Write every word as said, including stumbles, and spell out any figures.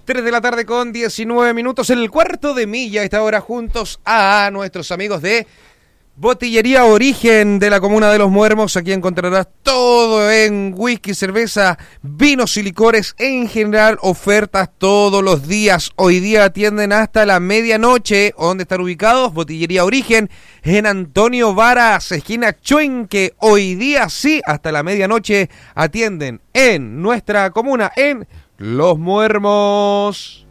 tres de la tarde con diecinueve minutos, el cuarto de milla, a esta hora juntos a nuestros amigos de Botillería Origen de la comuna de Los Muermos. Aquí encontrarás todo en whisky, cerveza, vinos y licores en general, ofertas todos los días. Hoy día atienden hasta la medianoche. ¿Dónde están ubicados? Botillería Origen en Antonio Varas, esquina Chuenque. Hoy día sí, hasta la medianoche atienden en nuestra comuna, en Los Muermos.